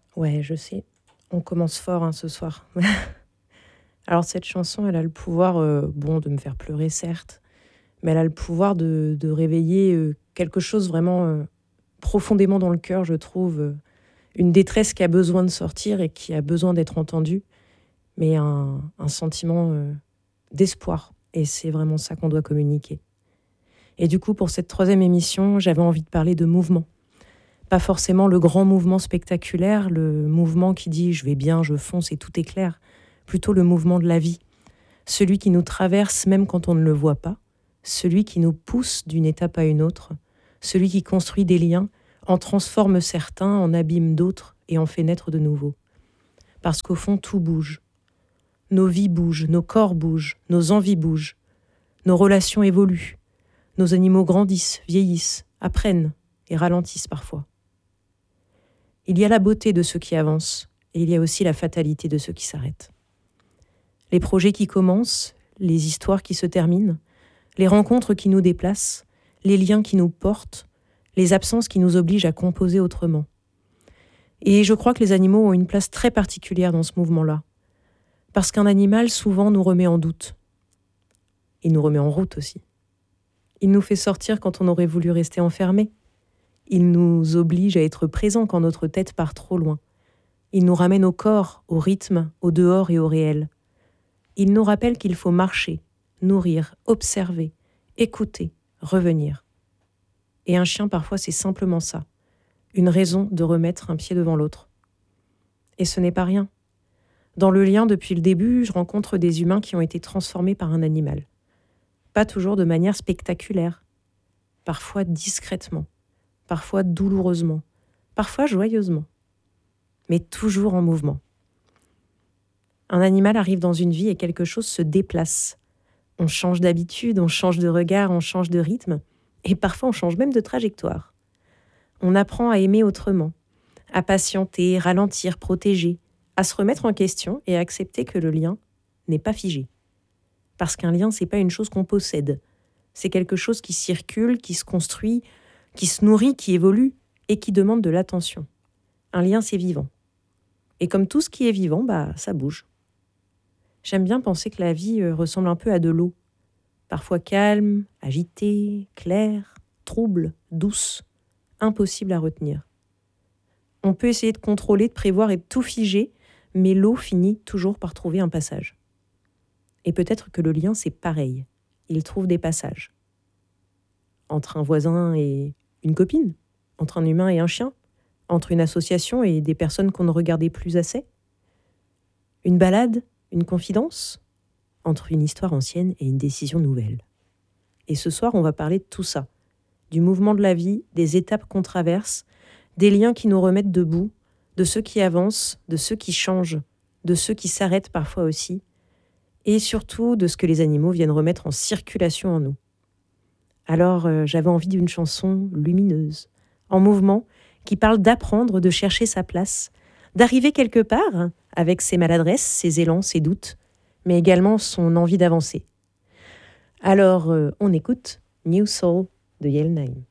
Ouais, je sais. On commence fort hein, ce soir. Alors cette chanson, elle a le pouvoir, de me faire pleurer certes, mais elle a le pouvoir de réveiller quelque chose vraiment profondément dans le cœur, je trouve. Une détresse qui a besoin de sortir et qui a besoin d'être entendue, mais un sentiment d'espoir. Et c'est vraiment ça qu'on doit communiquer. Et du coup, pour cette troisième émission, j'avais envie de parler de mouvement. Pas forcément le grand mouvement spectaculaire, le mouvement qui dit je vais bien, je fonce et tout est clair. Plutôt le mouvement de la vie. Celui qui nous traverse même quand on ne le voit pas. Celui qui nous pousse d'une étape à une autre. Celui qui construit des liens, en transforme certains, en abîme d'autres et en fait naître de nouveaux. Parce qu'au fond, tout bouge. Nos vies bougent, nos corps bougent, nos envies bougent. Nos relations évoluent. Nos animaux grandissent, vieillissent, apprennent et ralentissent parfois. Il y a la beauté de ceux qui avancent et il y a aussi la fatalité de ceux qui s'arrêtent. Les projets qui commencent, les histoires qui se terminent, les rencontres qui nous déplacent, les liens qui nous portent, les absences qui nous obligent à composer autrement. Et je crois que les animaux ont une place très particulière dans ce mouvement-là, parce qu'un animal souvent nous remet en doute. Il nous remet en route aussi. Il nous fait sortir quand on aurait voulu rester enfermé. Il nous oblige à être présents quand notre tête part trop loin. Il nous ramène au corps, au rythme, au dehors et au réel. Il nous rappelle qu'il faut marcher, nourrir, observer, écouter, revenir. Et un chien, parfois, c'est simplement ça. Une raison de remettre un pied devant l'autre. Et ce n'est pas rien. Dans le lien, depuis le début, je rencontre des humains qui ont été transformés par un animal. Pas toujours de manière spectaculaire. Parfois discrètement. Parfois douloureusement. Parfois joyeusement. Mais toujours en mouvement. Un animal arrive dans une vie et quelque chose se déplace. On change d'habitude, on change de regard, on change de rythme. Et parfois on change même de trajectoire. On apprend à aimer autrement, à patienter, ralentir, protéger, à se remettre en question et à accepter que le lien n'est pas figé. Parce qu'un lien, c'est pas une chose qu'on possède. C'est quelque chose qui circule, qui se construit, qui se nourrit, qui évolue et qui demande de l'attention. Un lien, c'est vivant. Et comme tout ce qui est vivant, ça bouge. J'aime bien penser que la vie ressemble un peu à de l'eau. Parfois calme, agitée, claire, trouble, douce, impossible à retenir. On peut essayer de contrôler, de prévoir et de tout figer, mais l'eau finit toujours par trouver un passage. Et peut-être que le lien, c'est pareil. Il trouve des passages. Entre un voisin et une copine, entre un humain et un chien, entre une association et des personnes qu'on ne regardait plus assez. Une balade, une confidence, entre une histoire ancienne et une décision nouvelle. Et ce soir, on va parler de tout ça, du mouvement de la vie, des étapes qu'on traverse, des liens qui nous remettent debout, de ceux qui avancent, de ceux qui changent, de ceux qui s'arrêtent parfois aussi, et surtout de ce que les animaux viennent remettre en circulation en nous. Alors, j'avais envie d'une chanson lumineuse, en mouvement, qui parle d'apprendre, de chercher sa place, d'arriver quelque part, avec ses maladresses, ses élans, ses doutes, mais également son envie d'avancer. Alors, on écoute New Soul de Yale Nine.